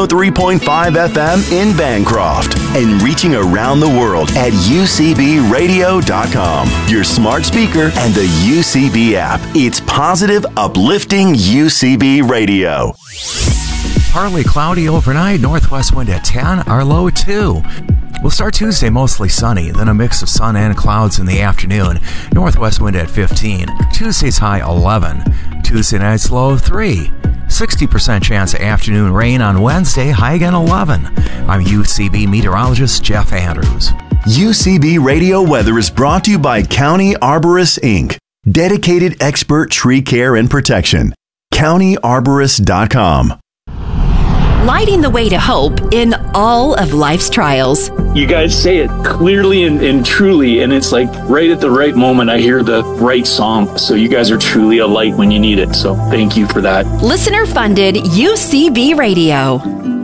103.5 FM in Bancroft and reaching around the world at UCBradio.com, your smart speaker, and the UCB app. It's positive, uplifting UCB Radio. Partly cloudy overnight, northwest wind at 10, our low 2. We'll start Tuesday mostly sunny, then a mix of sun and clouds in the afternoon. Northwest wind at 15. Tuesday's high 11. Tuesday night's low 3. 60% chance of afternoon rain on Wednesday, high again 11. I'm UCB meteorologist Jeff Andrews. UCB Radio Weather is brought to you by County Arborists, Inc., dedicated expert tree care and protection. CountyArborist.com. Lighting the way to hope in all of life's trials. You guys say it clearly and truly, and it's like right at the right moment I hear the right song. So you guys are truly a light when you need it. So thank you for that. Listener funded UCB Radio.